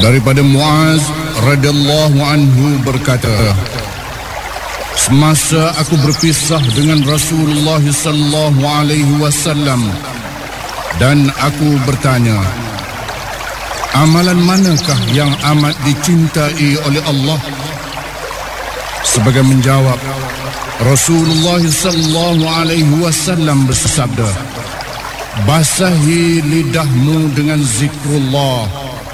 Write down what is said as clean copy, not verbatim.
Daripada Muaz radhiyallahu anhu berkata, semasa aku berpisah dengan Rasulullah sallallahu alaihi wasallam dan aku bertanya, amalan manakah yang amat dicintai oleh Allah? Sebagai menjawab, Rasulullah sallallahu alaihi wasallam bersabda, basahi lidahmu dengan zikrullah